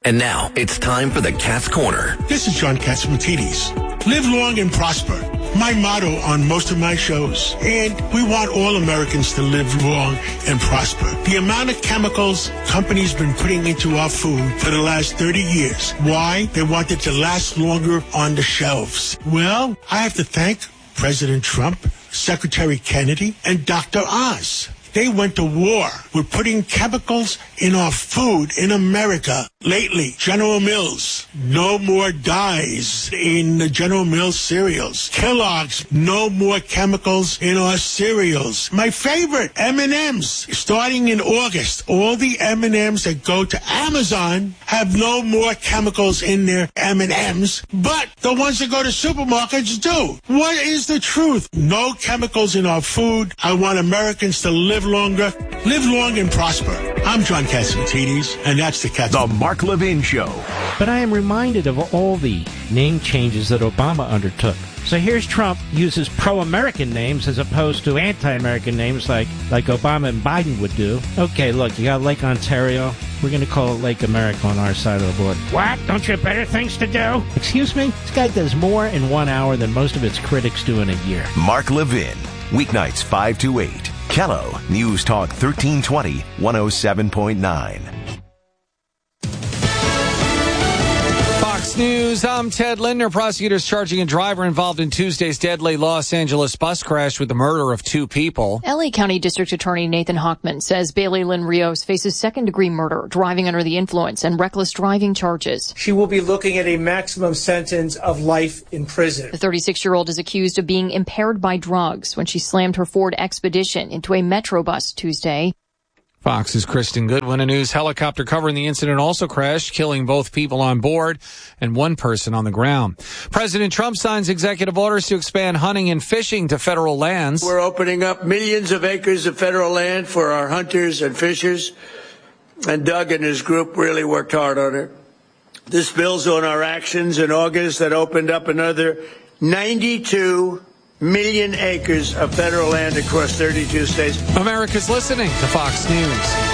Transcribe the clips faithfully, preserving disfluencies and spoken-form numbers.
And now, it's time for the Cat's Corner. This is John Catsimatidis. Live long and prosper. My motto on most of my shows. And we want all Americans to live long and prosper. The amount of chemicals companies been putting into our food for the last thirty years. Why? They want it to last longer on the shelves. Well, I have to thank President Trump, Secretary Kennedy, and Doctor Oz. They went to war with putting chemicals in our food in America. Lately, General Mills, no more dyes in the General Mills cereals. Kellogg's, no more chemicals in our cereals. My favorite, M and M's. Starting in August, all the M and M's that go to Amazon have no more chemicals in their M and M's, but the ones that go to supermarkets do. What is the truth? No chemicals in our food. I want Americans to live longer, live long and prosper. I'm John Catsimatidis, and that's the Cats. The Mark Levin Show. But I am reminded of all the name changes that Obama undertook. So here's Trump uses pro-American names as opposed to anti-American names like, like Obama and Biden would do. Okay, look, you got Lake Ontario. We're going to call it Lake America on our side of the border. What? Don't you have better things to do? Excuse me? This guy does more in one hour than most of its critics do in a year. Mark Levin, weeknights five to eight. Kello, News Talk thirteen twenty, one oh seven point nine. Fox News, I'm Ted Lindner. Prosecutors charging a driver involved in Tuesday's deadly Los Angeles bus crash with the murder of two people. L A County District Attorney Nathan Hochman says Bailey Lynn Rios faces second-degree murder, driving under the influence, and reckless driving charges. She will be looking at a maximum sentence of life in prison. The thirty-six-year-old is accused of being impaired by drugs when she slammed her Ford Expedition into a Metro bus Tuesday. Fox's Kristen Goodwin. A news helicopter covering the incident also crashed, killing both people on board and one person on the ground. President Trump signs executive orders to expand hunting and fishing to federal lands. We're opening up millions of acres of federal land for our hunters and fishers, and Doug and his group really worked hard on it. This builds on our actions in August that opened up another ninety-two million acres of federal land across thirty-two states. America's listening to Fox News.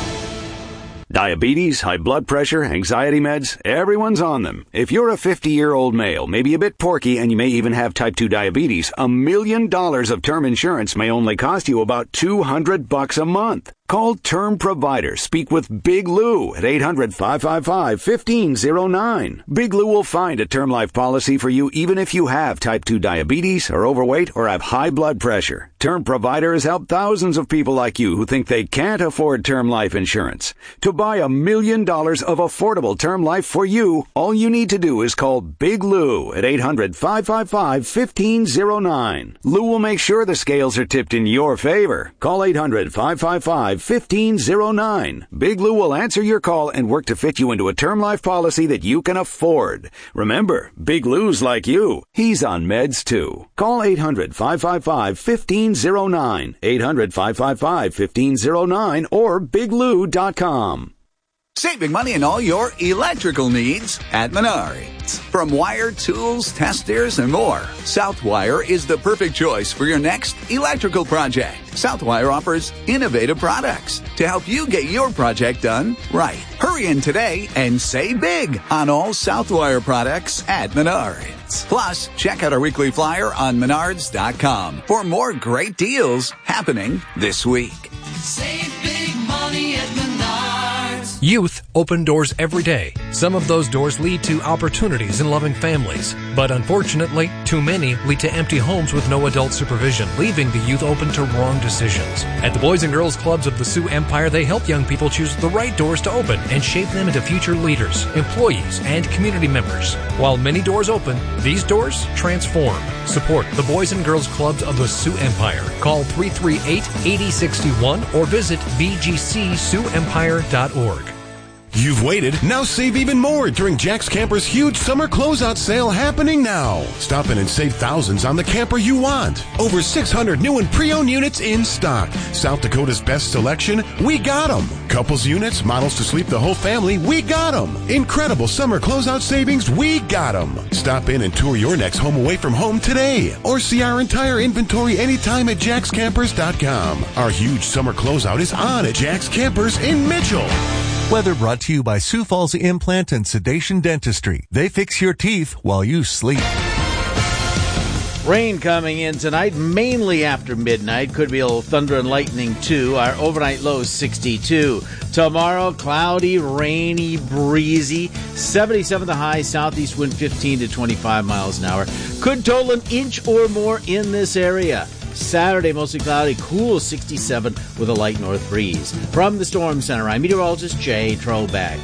Diabetes, high blood pressure, anxiety meds, everyone's on them. If you're a fifty-year-old male, maybe a bit porky, and you may even have type two diabetes, a million dollars of term insurance may only cost you about two hundred bucks a month. Call Term Provider. Speak with Big Lou at eight hundred, five five five, one five zero nine. Big Lou will find a term life policy for you even if you have type two diabetes, are overweight, or have high blood pressure. Term Provider has helped thousands of people like you who think they can't afford term life insurance. To buy a million dollars of affordable term life for you, all you need to do is call Big Lou at eight hundred, five five five, one five zero nine. Lou will make sure the scales are tipped in your favor. Call eight hundred, five five five, one five zero nine. Big Lou will answer your call and work to fit you into a term life policy that you can afford. Remember, Big Lou's like you. He's on meds too. Call eight hundred, five five five, one five zero nine. eight hundred, five five five, one five zero nine or big lou dot com. Saving money on all your electrical needs at Menards. From wire, tools, testers, and more, Southwire is the perfect choice for your next electrical project. Southwire offers innovative products to help you get your project done right. Hurry in today and save big on all Southwire products at Menards. Plus, check out our weekly flyer on menards dot com for more great deals happening this week. Save big money at Menards. Youth open doors every day. Some of those doors lead to opportunities in loving families. But unfortunately, too many lead to empty homes with no adult supervision, leaving the youth open to wrong decisions. At the Boys and Girls Clubs of the Sioux Empire, they help young people choose the right doors to open and shape them into future leaders, employees, and community members. While many doors open, these doors transform. Support the Boys and Girls Clubs of the Sioux Empire. Call three three eight, eight oh six one or visit b g c sioux empire dot org. You've waited, now save even more during Jack's Camper's huge summer closeout sale happening now. Stop in and save thousands on the camper you want. Over six hundred new and pre-owned units in stock. South Dakota's best selection, we got them. Couples units, models to sleep the whole family, we got them. Incredible summer closeout savings, we got them. Stop in and tour your next home away from home today. Or see our entire inventory anytime at jacks campers dot com. Our huge summer closeout is on at Jack's Campers in Mitchell. Weather brought to you by Sioux Falls Implant and Sedation Dentistry. They fix your teeth while you sleep. Rain coming in tonight, mainly after midnight. Could be a little thunder and lightning, too. Our overnight low is sixty-two. Tomorrow, cloudy, rainy, breezy. seventy-seven the high, southeast wind fifteen to twenty-five miles an hour. Could total an inch or more in this area. Saturday, mostly cloudy, cool sixty-seven with a light north breeze. From the Storm Center, I'm meteorologist Jay Trollback.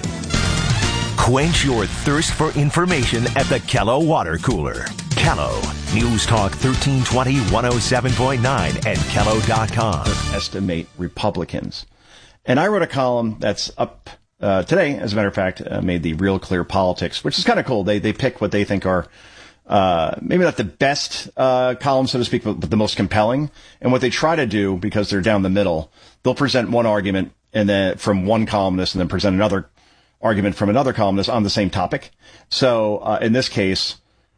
Quench your thirst for information at the Kello Water Cooler. Kello, News Talk thirteen twenty, one oh seven point nine and Kello dot com. Estimate Republicans. And I wrote a column that's up uh, today, as a matter of fact, uh, made the Real Clear Politics, which is kind of cool. They they pick what they think are uh maybe not the best uh columns, so to speak, but, but the most compelling. And what they try to do, because they're down the middle, they'll present one argument and then from one columnist and then present another argument from another columnist on the same topic. So uh, in this case,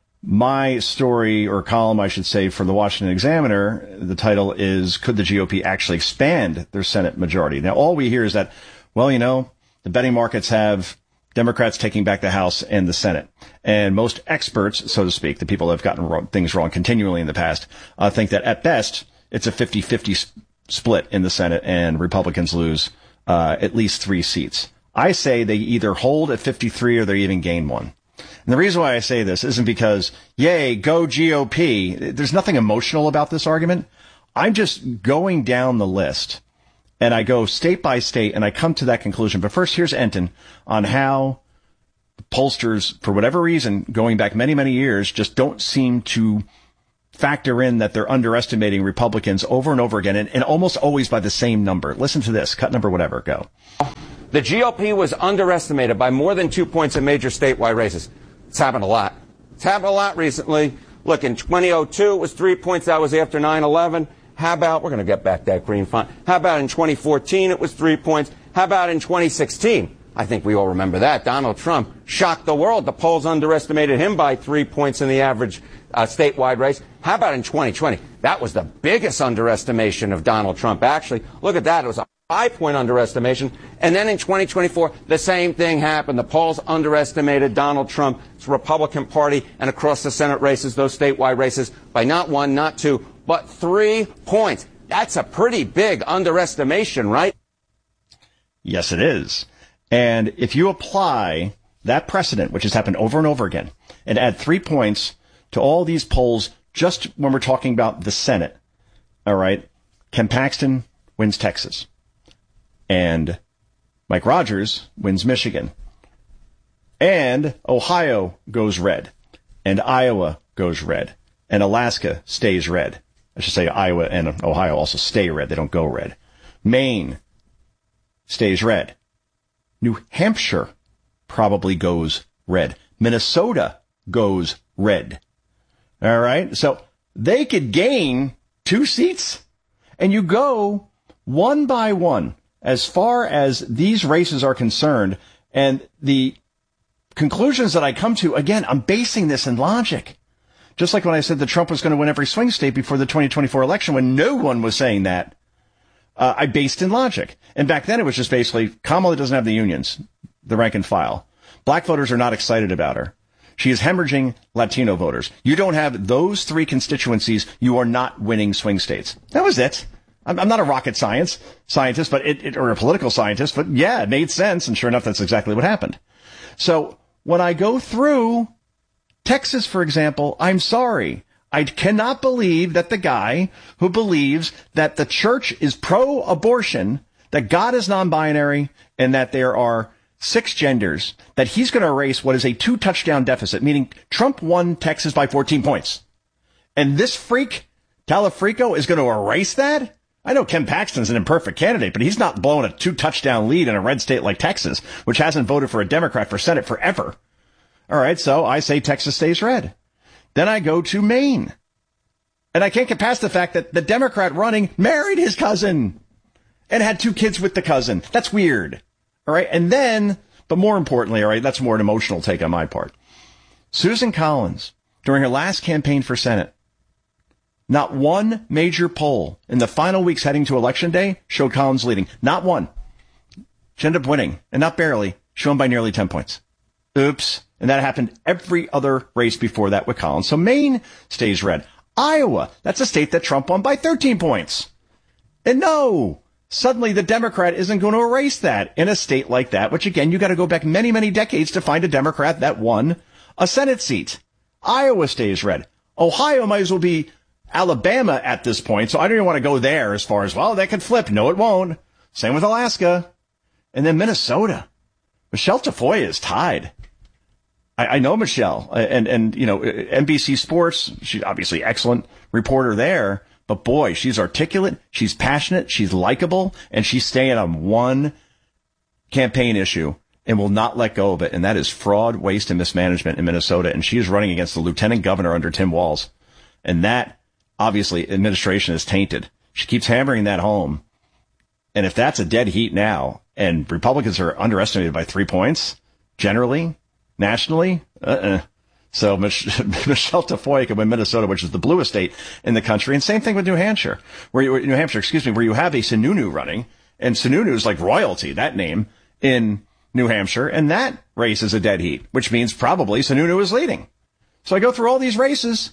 my story, or column, I should say, from the Washington Examiner, the title is, Could the G O P Actually Expand Their Senate Majority? Now, all we hear is that, well, you know, the betting markets have Democrats taking back the House and the Senate. And most experts, so to speak, the people that have gotten wrong, things wrong continually in the past, uh, think that at best, it's a fifty-fifty s- split in the Senate and Republicans lose uh, at least three seats. I say they either hold at fifty-three or they even gain one. And the reason why I say this isn't because, yay, go G O P. There's nothing emotional about this argument. I'm just going down the list, and I go state by state, and I come to that conclusion. But first, here's Enton on how pollsters, for whatever reason, going back many, many years, just don't seem to factor in that they're underestimating Republicans over and over again, and, and almost always by the same number. Listen to this. Cut number whatever. Go. The G O P was underestimated by more than two points in major statewide races. It's happened a lot. It's happened a lot recently. Look, in twenty oh two, it was three points. That was after nine eleven. How about, we're going to get back that green font. How about in twenty fourteen, it was three points. How about in twenty sixteen? I think we all remember that. Donald Trump shocked the world. The polls underestimated him by three points in the average uh, statewide race. How about in twenty twenty? That was the biggest underestimation of Donald Trump, actually. Look at that. It was a five-point underestimation. And then in twenty twenty-four, the same thing happened. The polls underestimated Donald Trump's Republican Party and across the Senate races, those statewide races, by not one, not two, but three points. That's a pretty big underestimation, right? Yes, it is. And if you apply that precedent, which has happened over and over again, and add three points to all these polls just when we're talking about the Senate, all right, Ken Paxton wins Texas. And Mike Rogers wins Michigan. And Ohio goes red. And Iowa goes red. And Alaska stays red. I should say Iowa and Ohio also stay red. They don't go red. Maine stays red. New Hampshire probably goes red. Minnesota goes red. All right? So they could gain two seats. And you go one by one. As far as these races are concerned, and the conclusions that I come to, again, I'm basing this in logic. Just like when I said that Trump was going to win every swing state before the twenty twenty-four election, when no one was saying that, uh, I based in logic. And back then it was just basically, Kamala doesn't have the unions, the rank and file. Black voters are not excited about her. She is hemorrhaging Latino voters. You don't have those three constituencies, you are not winning swing states. That was it. I'm not a rocket science scientist, but it, it, or a political scientist, but yeah, it made sense. And sure enough, that's exactly what happened. So when I go through Texas, for example, I'm sorry. I cannot believe that the guy who believes that the church is pro-abortion, that God is non-binary, and that there are six genders, that he's going to erase what is a two touchdown deficit, meaning Trump won Texas by fourteen points. And this freak, Talafrico, is going to erase that? I know Ken Paxton's an imperfect candidate, but he's not blowing a two-touchdown lead in a red state like Texas, which hasn't voted for a Democrat for Senate forever. All right, so I say Texas stays red. Then I go to Maine. And I can't get past the fact that the Democrat running married his cousin and had two kids with the cousin. That's weird. All right, and then, but more importantly, all right, that's more an emotional take on my part. Susan Collins, during her last campaign for Senate, not one major poll in the final weeks heading to Election Day showed Collins leading. Not one. She ended up winning, and not barely. She won by nearly ten points. Oops. And that happened every other race before that with Collins. So Maine stays red. Iowa, that's a state that Trump won by thirteen points. And no, suddenly the Democrat isn't going to erase that in a state like that, which again, you got to go back many, many decades to find a Democrat that won a Senate seat. Iowa stays red. Ohio might as well be Alabama at this point, so I don't even want to go there as far as, well, that could flip. No, it won't. Same with Alaska. And then Minnesota. Michelle Tafoya is tied. I, I know Michelle, and, and, you know, N B C Sports, she's obviously excellent reporter there, but boy, she's articulate, she's passionate, she's likable, and she's staying on one campaign issue and will not let go of it, and that is fraud, waste, and mismanagement in Minnesota, and she is running against the lieutenant governor under Tim Walz, and that, obviously, administration is tainted. She keeps hammering that home, and if that's a dead heat now, and Republicans are underestimated by three points, generally, nationally, uh-uh. So Mich- Michelle Tafoya can win Minnesota, which is the bluest state in the country. And same thing with New Hampshire, where you, New Hampshire, excuse me, where you have a Sununu running, and Sununu is like royalty, that name, in New Hampshire, and that race is a dead heat, which means probably Sununu is leading. So I go through all these races,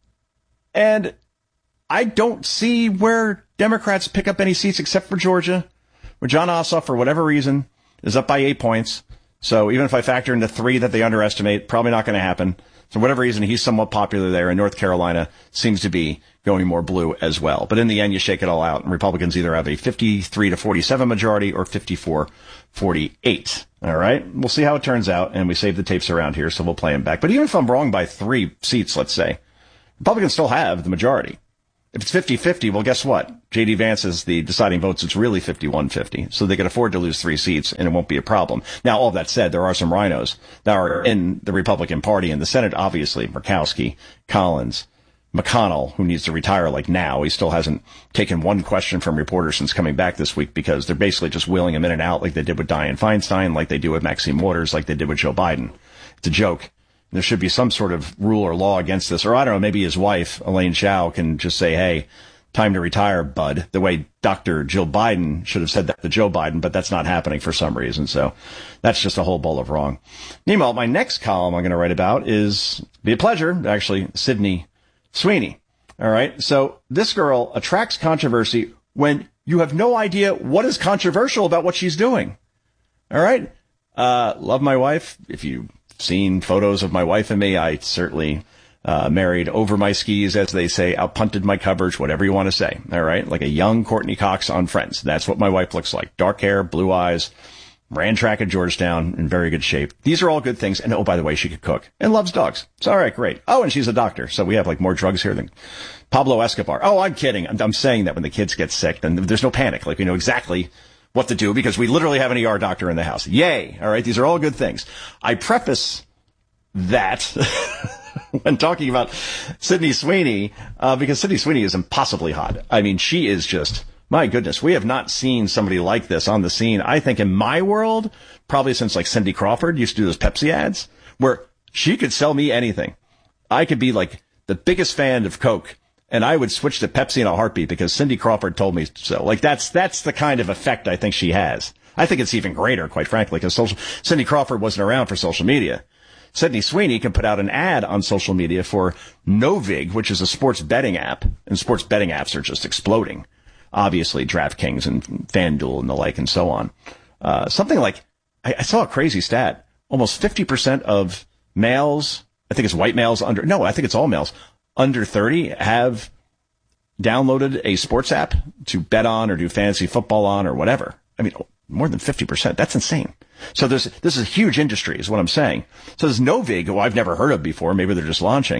and I don't see where Democrats pick up any seats except for Georgia, where John Ossoff, for whatever reason, is up by eight points. So even if I factor in the three that they underestimate, probably not going to happen. For whatever reason, he's somewhat popular there, and North Carolina seems to be going more blue as well. But in the end, you shake it all out, and Republicans either have a fifty-three to forty-seven majority or fifty-four forty-eight. All right? We'll see how it turns out, and we save the tapes around here, so we'll play them back. But even if I'm wrong by three seats, let's say, Republicans still have the majority. If it's fifty-fifty, well, guess what? J D Vance is the deciding votes. It's really fifty-one fifty. So they can afford to lose three seats, and it won't be a problem. Now, all that said, there are some rhinos that are in the Republican Party. In the Senate, obviously, Murkowski, Collins, McConnell, who needs to retire like now. He still hasn't taken one question from reporters since coming back this week because they're basically just wheeling him in and out like they did with Dianne Feinstein, like they do with Maxine Waters, like they did with Joe Biden. It's a joke. There should be some sort of rule or law against this. Or I don't know, maybe his wife, Elaine Chao, can just say, hey, time to retire, bud. The way Doctor Jill Biden should have said that to Joe Biden, but that's not happening for some reason. So that's just a whole bowl of wrong. Meanwhile, my next column I'm going to write about is, be a pleasure, actually, Sydney Sweeney. All right. So this girl attracts controversy when you have no idea what is controversial about what she's doing. All right. Uh, love my wife. If you seen photos of my wife and me, I certainly uh married over my skis, as they say, outpunted my coverage, whatever you want to say. All right, like a young Courtney Cox on Friends. That's what my wife looks like. Dark hair, blue eyes, ran track at Georgetown, in very good shape. These are all good things. And oh, by the way, she could cook and loves dogs. So all right, great. Oh, and she's a doctor, so we have like more drugs here than Pablo Escobar. Oh, I'm kidding. I'm, I'm saying that when the kids get sick, then there's no panic. Like we know exactly what to do because we literally have an E R doctor in the house. Yay. All right. These are all good things. I preface that when talking about Sydney Sweeney, uh, because Sydney Sweeney is impossibly hot. I mean, she is just, my goodness, we have not seen somebody like this on the scene. I think in my world, probably since like Cindy Crawford used to do those Pepsi ads where she could sell me anything. I could be like the biggest fan of Coke, and I would switch to Pepsi in a heartbeat because Cindy Crawford told me so. Like that's, that's the kind of effect I think she has. I think it's even greater, quite frankly, because social, Cindy Crawford wasn't around for social media. Sydney Sweeney can put out an ad on social media for Novig, which is a sports betting app, and sports betting apps are just exploding. Obviously, DraftKings and FanDuel and the like and so on. Uh, something like, I, I saw a crazy stat, almost fifty percent of males, I think it's white males under, no, I think it's all males, under thirty have downloaded a sports app to bet on or do fantasy football on or whatever. I mean, more than fifty percent. That's insane. So there's, this is a huge industry is what I'm saying. So there's Novig, who I've never heard of before. Maybe they're just launching.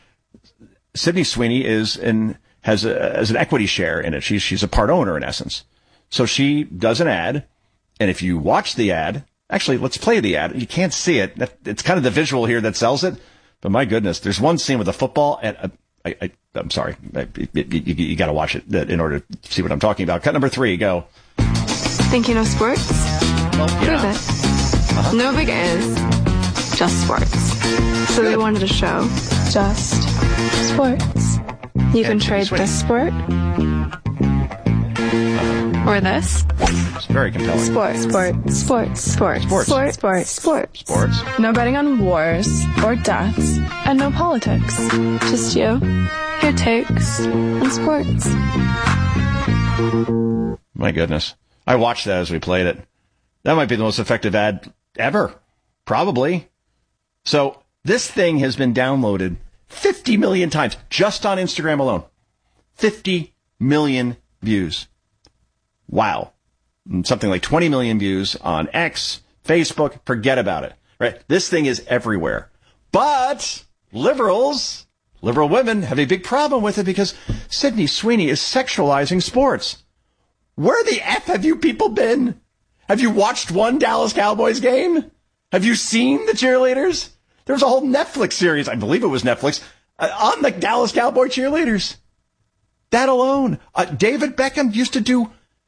Sydney Sweeney is in, has a, has an equity share in it. She's, she's a part owner in essence. So she does an ad. And if you watch the ad, actually, let's play the ad. You can't see it. It's kind of the visual here that sells it. But my goodness, there's one scene with a football and a, I, I, I'm sorry. I, you you, you got to watch it in order to see what I'm talking about. Cut number three, go. Thinking of sports? Well, yeah. Prove it. Uh-huh. Novig is just sports. So Good. They wanted to show just sports. You and can trade this sport. Uh-huh. Or this? It's very compelling. Sports. Sports. Sports. Sports. Sports. Sports. Sports. Sports. Sports. No betting on wars or deaths, and no politics. Just you, your takes, and sports. My goodness. I watched that as we played it. That might be the most effective ad ever. Probably. So this thing has been downloaded fifty million times just on Instagram alone. fifty million views. Wow. Something like twenty million views on X, Facebook. Forget about it. Right? This thing is everywhere. But liberals, liberal women have a big problem with it because Sydney Sweeney is sexualizing sports. Where the F have you people been? Have you watched one Dallas Cowboys game? Have you seen the cheerleaders? There was a whole Netflix series, I believe it was Netflix, uh, on the Dallas Cowboy cheerleaders. That alone. Uh, David Beckham used to do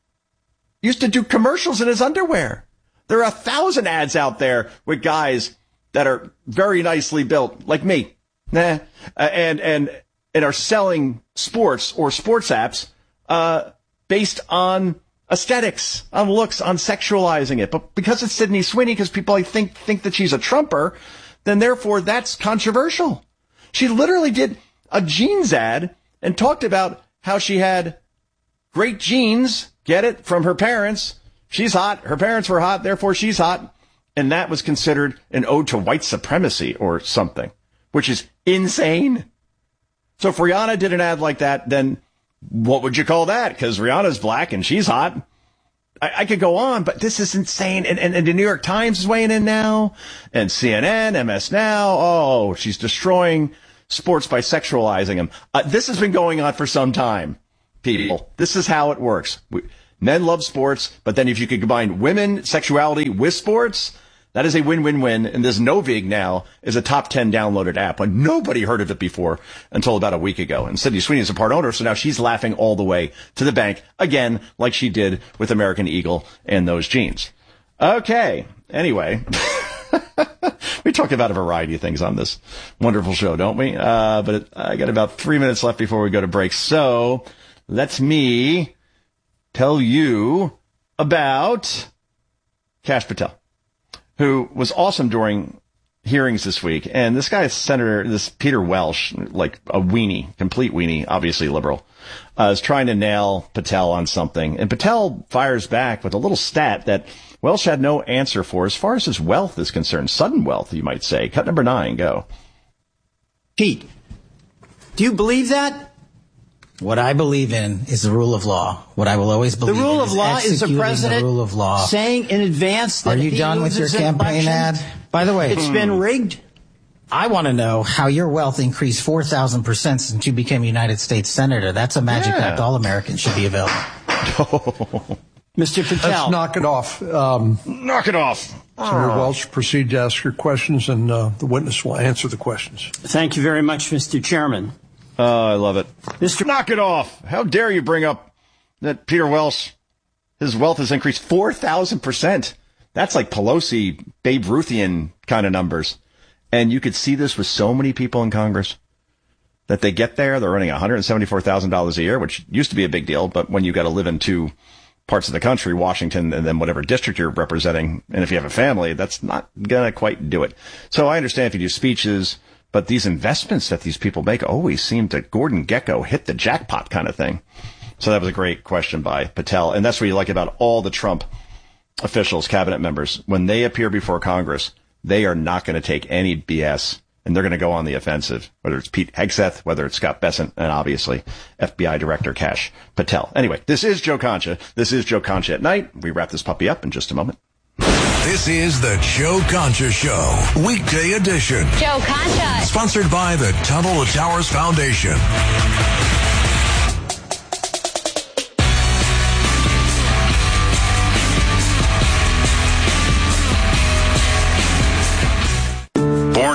used to do commercials in his underwear. There are a thousand ads out there with guys that are very nicely built, like me, nah, uh, and and and are selling sports or sports apps uh, based on aesthetics, on looks, on sexualizing it. But because it's Sydney Sweeney, because people I think think that she's a Trumper, then therefore that's controversial. She literally did a jeans ad and talked about how she had great genes, get it, from her parents. She's hot. Her parents were hot. Therefore, she's hot. And that was considered an ode to white supremacy or something, which is insane. So if Rihanna did an ad like that, then what would you call that? Because Rihanna's black and she's hot. I, I could go on, but this is insane. And, and, and the New York Times is weighing in now, and C N N, M S Now. Oh, she's destroying sports by sexualizing them. Uh, this has been going on for some time, people. This is how it works. We, men love sports, but then if you could combine women sexuality with sports, that is a win-win-win. And this Novig now is a top ten downloaded app. Like nobody heard of it before until about a week ago. And Sydney Sweeney is a part owner, so now she's laughing all the way to the bank again, like she did with American Eagle and those jeans. Okay. Anyway. We talk about a variety of things on this wonderful show, don't we? Uh, but it, I got about three minutes left before we go to break. So let me tell you about Kash Patel, who was awesome during hearings this week. And this guy, Senator, this Peter Welch, like a weenie, complete weenie, obviously liberal, uh, is trying to nail Patel on something. And Patel fires back with a little stat that Welch had no answer for as far as his wealth is concerned. Sudden wealth, you might say. Cut number nine, go. Pete, do you believe that? What I believe in is the rule of law. What I will always believe in the rule is of law is the president the rule of law. saying in advance that Are you he done with your campaign ad? By the way, it's been rigged. I want to know how your wealth increased four thousand percent since you became United States Senator. That's a magic Yeah. act all Americans should be available. Mister Patel. Let's knock it off. Um, knock it off. Senator Oh. Welch, proceed to ask your questions, and uh, the witness will answer the questions. Thank you very much, Mister Chairman. Oh, I love it. Mister Knock it off. How dare you bring up that Peter Welch, his wealth has increased four thousand percent. That's like Pelosi, Babe Ruthian kind of numbers. And you could see this with so many people in Congress that they get there, they're earning one hundred seventy-four thousand dollars a year, which used to be a big deal. But when you got to live in two parts of the country, Washington and then whatever district you're representing, and if you have a family, that's not going to quite do it. So I understand if you do speeches, but these investments that these people make always seem to Gordon Gekko hit the jackpot kind of thing. So that was a great question by Patel. And that's what you like about all the Trump officials, cabinet members. When they appear before Congress, they are not going to take any B S, and they're going to go on the offensive, whether it's Pete Hegseth, whether it's Scott Bessent, and obviously F B I Director Kash Patel. Anyway, this is Joe Concha. This is Joe Concha at Night. We wrap this puppy up in just a moment. This is the Joe Concha Show, weekday edition. Joe Concha. Sponsored by the Tunnel to Towers Foundation. Born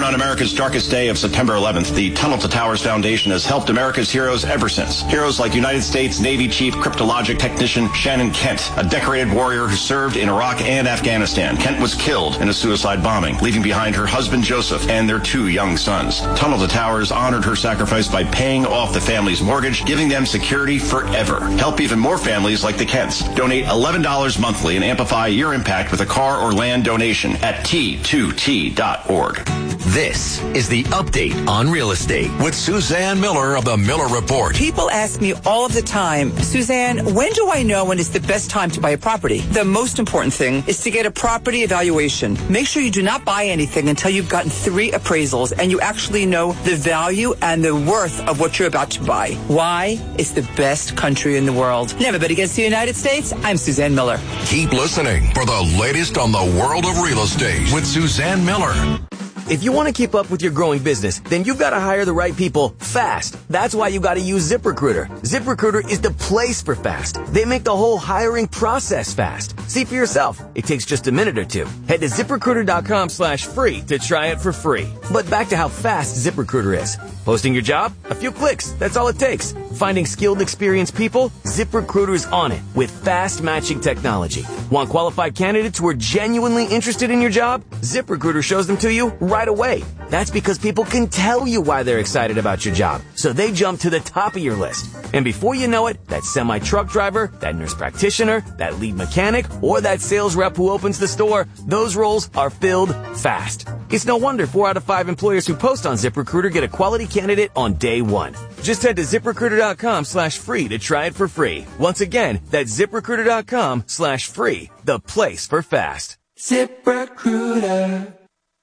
on America's darkest day of September eleventh, the Tunnel to Towers Foundation has helped America's heroes ever since. Heroes like United States Navy Chief Cryptologic Technician Shannon Kent, a decorated warrior who served in Iraq and Afghanistan. Kent was killed in a suicide bombing, leaving behind her husband Joseph and their two young sons. Tunnel to Towers honored her sacrifice by paying off the family's mortgage, giving them security forever. Help even more families like the Kents. Donate eleven dollars monthly and amplify your impact with a car or land donation at T two T dot org. This is the update on real estate with Suzanne Miller of the Miller Report. People ask me all of the time, Suzanne, when do I know when it's the best time to buy a property? The most important thing is to get a property evaluation. Make sure you do not buy anything until you've gotten three appraisals and you actually know the value and the worth of what you're about to buy. Why? It's the best country in the world. Never bet against the United States. I'm Suzanne Miller. Keep listening for the latest on the world of real estate with Suzanne Miller. If you want to keep up with your growing business, then you've got to hire the right people fast. That's why you got to use ZipRecruiter. ZipRecruiter is the place for fast. They make the whole hiring process fast. See for yourself. It takes just a minute or two. Head to ZipRecruiter.com slash free to try it for free. But back to how fast ZipRecruiter is. Posting your job? A few clicks. That's all it takes. Finding skilled, experienced people? ZipRecruiter's on it with fast matching technology. Want qualified candidates who are genuinely interested in your job? ZipRecruiter shows them to you right away. That's because people can tell you why they're excited about your job, so they jump to the top of your list. And before you know it, that semi-truck driver, that nurse practitioner, that lead mechanic, or that sales rep who opens the store, those roles are filled fast. It's no wonder four out of five employers who post on ZipRecruiter get a quality candidate on day one. Just head to ZipRecruiter.com slash free to try it for free. Once again, that's ZipRecruiter.com slash free, the place for fast. ZipRecruiter.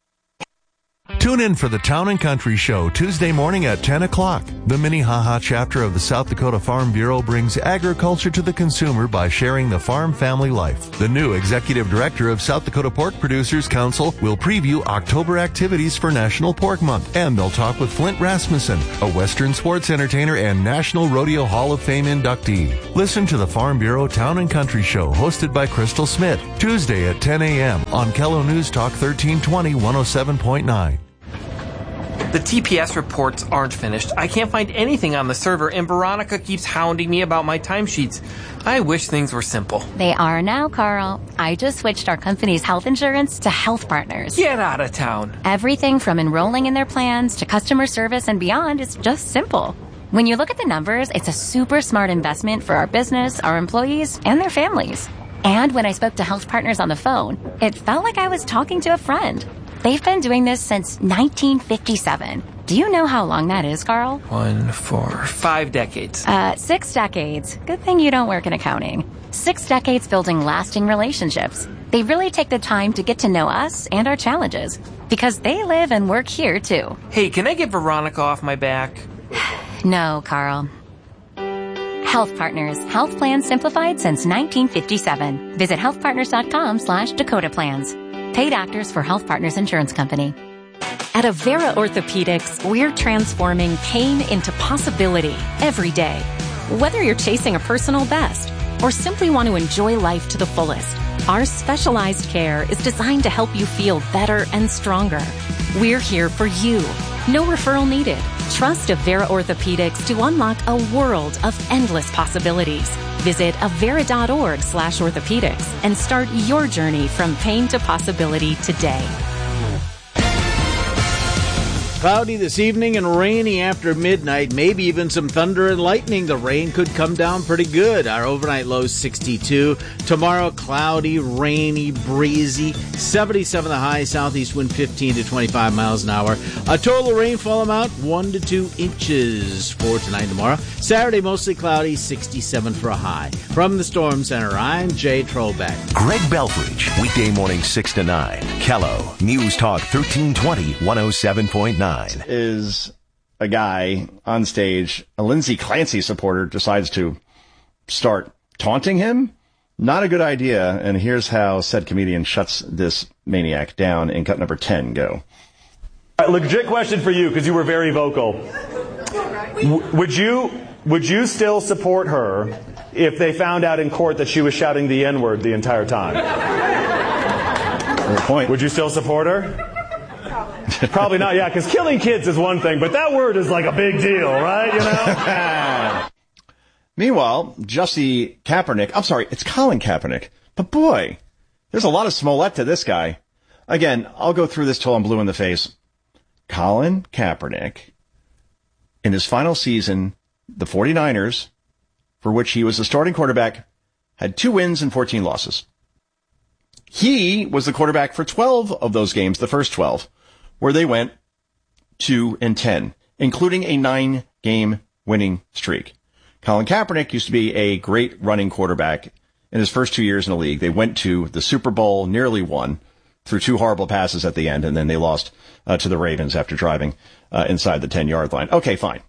Tune in for the Town and Country Show Tuesday morning at ten o'clock. The Minnehaha chapter of the South Dakota Farm Bureau brings agriculture to the consumer by sharing the farm family life. The new executive director of South Dakota Pork Producers Council will preview October activities for National Pork Month, and they'll talk with Flint Rasmussen, a Western sports entertainer and National Rodeo Hall of Fame inductee. Listen to the Farm Bureau Town and Country Show hosted by Crystal Smith, Tuesday at ten a.m. on Kello News Talk thirteen twenty, one oh seven point nine. The T P S reports aren't finished. I can't find anything on the server, and Veronica keeps hounding me about my timesheets. I wish things were simple. They are now, Carl. I just switched our company's health insurance to Health Partners. Get out of town. Everything from enrolling in their plans to customer service and beyond is just simple. When you look at the numbers, it's a super smart investment for our business, our employees, and their families. And when I spoke to Health Partners on the phone, it felt like I was talking to a friend. They've been doing this since nineteen fifty-seven. Do you know how long that is, Carl? One, four, five decades. Uh, six decades. Good thing you don't work in accounting. Six decades building lasting relationships. They really take the time to get to know us and our challenges, because they live and work here, too. Hey, can I get Veronica off my back? No, Carl. Health Partners. Health plans simplified since nineteen fifty-seven. Visit healthpartners.com slash Dakota Plans. Paid actors for Health Partners Insurance Company. At Avera Orthopedics, we're transforming pain into possibility every day. Whether you're chasing a personal best or simply want to enjoy life to the fullest, our specialized care is designed to help you feel better and stronger. We're here for you. No referral needed. Trust Avera Orthopedics to unlock a world of endless possibilities. Visit avera.org slash orthopedics and start your journey from pain to possibility today. Cloudy this evening and rainy after midnight, maybe even some thunder and lightning. The rain could come down pretty good. Our overnight low is sixty-two. Tomorrow, cloudy, rainy, breezy. seventy-seven the high, southeast wind fifteen to twenty-five miles an hour. A total rainfall amount, one to two inches for tonight and tomorrow. Saturday, mostly cloudy, sixty-seven for a high. From the Storm Center, I'm Jay Trollback. Greg Belfridge, weekday morning six to nine. Kello, News Talk thirteen twenty, one oh seven point nine. Is a guy on stage, a Lindsay Clancy supporter, decides to start taunting him. Not a good idea. And here's how said comedian shuts this maniac down in cut number ten. Go. All right, legit question for you, because you were very vocal. W- would you would you still support her if they found out in court that she was shouting the N-word the entire time? Good point. Would you still support her? Probably not, yeah, because killing kids is one thing, but that word is like a big deal, right? You know? Meanwhile, Jussie Kaepernick, I'm sorry, it's Colin Kaepernick, but boy, there's a lot of Smollett to this guy. Again, I'll go through this till I'm blue in the face. Colin Kaepernick, in his final season, the 49ers, for which he was the starting quarterback, had two wins and fourteen losses. He was the quarterback for twelve of those games, the first twelve, where they went two and ten, including a nine-game winning streak. Colin Kaepernick used to be a great running quarterback in his first two years in the league. They went to the Super Bowl, nearly won, through two horrible passes at the end, and then they lost uh, to the Ravens after driving uh, inside the ten-yard line. Okay, fine.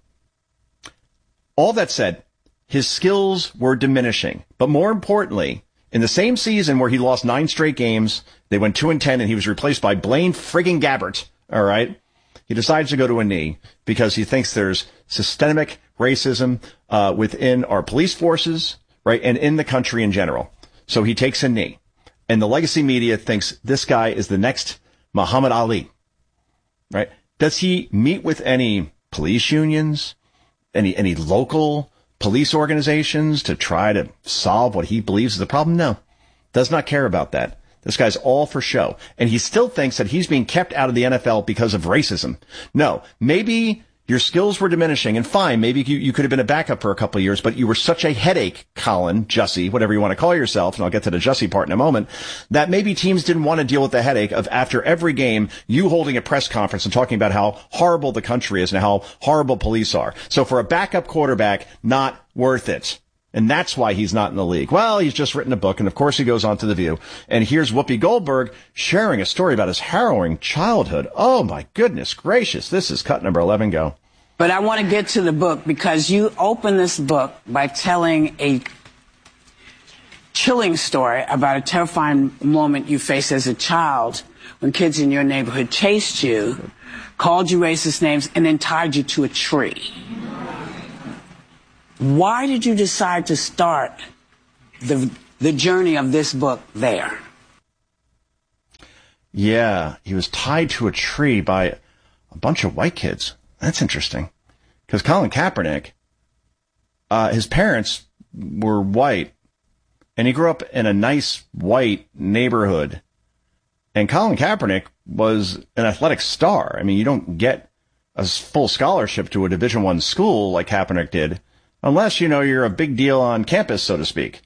All that said, his skills were diminishing. But more importantly, in the same season where he lost nine straight games, they went two and ten, and he was replaced by Blaine friggin' Gabbert, all right? He decides to go to a knee because he thinks there's systemic racism uh, within our police forces, right, and in the country in general. So he takes a knee. And the legacy media thinks this guy is the next Muhammad Ali, right? Does he meet with any police unions, any any local police organizations to try to solve what he believes is the problem? No, does not care about that. This guy's all for show. And he still thinks that he's being kept out of the N F L because of racism. No, maybe your skills were diminishing, and fine, maybe you, you could have been a backup for a couple of years, but you were such a headache, Colin, Jussie, whatever you want to call yourself, and I'll get to the Jussie part in a moment, that maybe teams didn't want to deal with the headache of, after every game, you holding a press conference and talking about how horrible the country is and how horrible police are. So for a backup quarterback, not worth it. And that's why he's not in the league. Well, he's just written a book, and of course he goes on to The View. And here's Whoopi Goldberg sharing a story about his harrowing childhood. Oh, my goodness gracious. This is cut number eleven. Go. But I want to get to the book because you open this book by telling a chilling story about a terrifying moment you faced as a child when kids in your neighborhood chased you, called you racist names, and then tied you to a tree. Why did you decide to start the the journey of this book there? Yeah, he was tied to a tree by a bunch of white kids. That's interesting. Because Colin Kaepernick, uh, his parents were white, and he grew up in a nice white neighborhood. And Colin Kaepernick was an athletic star. I mean, you don't get a full scholarship to a Division I school like Kaepernick did, unless, you know, you're a big deal on campus, so to speak.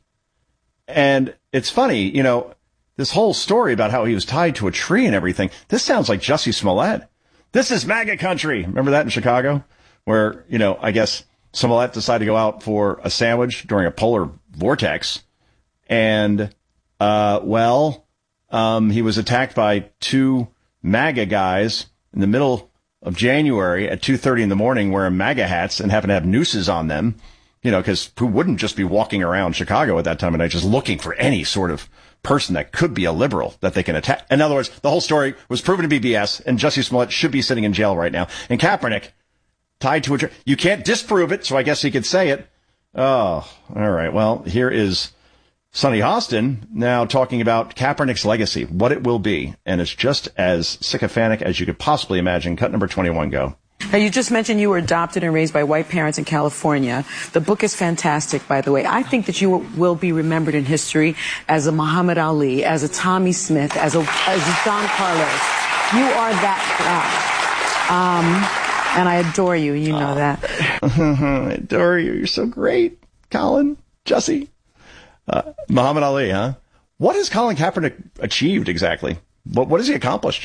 And it's funny, you know, this whole story about how he was tied to a tree and everything, this sounds like Jussie Smollett. This is MAGA country. Remember that in Chicago? Where, you know, I guess Smollett decided to go out for a sandwich during a polar vortex. And, uh, well, um, he was attacked by two MAGA guys in the middle of January at two thirty in the morning wearing MAGA hats and happened to have nooses on them, you know, because who wouldn't just be walking around Chicago at that time of night just looking for any sort of person that could be a liberal that they can attack. In other words, the whole story was proven to be B S, and Jussie Smollett should be sitting in jail right now. And Kaepernick, tied to a tree. You can't disprove it, so I guess he could say it. Oh, all right. Well, here is Sonny Hostin now talking about Kaepernick's legacy, what it will be. And it's just as sycophantic as you could possibly imagine. Cut number twenty-one, go. Now, you just mentioned you were adopted and raised by white parents in California. The book is fantastic, by the way. I think that you will be remembered in history as a Muhammad Ali, as a Tommy Smith, as a, as a Don Carlos. You are that guy. Um, and I adore you. You know oh. that. I adore you. You're so great, Colin, Jussie. Uh, Muhammad Ali, huh? What has Colin Kaepernick achieved exactly? What, what has he accomplished?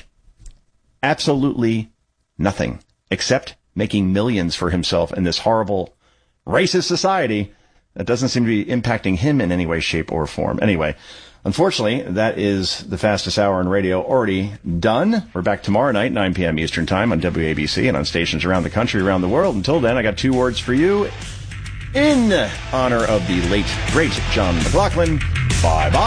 Absolutely nothing. Except making millions for himself in this horrible, racist society that doesn't seem to be impacting him in any way, shape, or form. Anyway, unfortunately, that is the fastest hour in radio already done. We're back tomorrow night, nine p.m. Eastern Time on W A B C and on stations around the country, around the world. Until then, I got two words for you in honor of the late, great John McLaughlin. Bye-bye.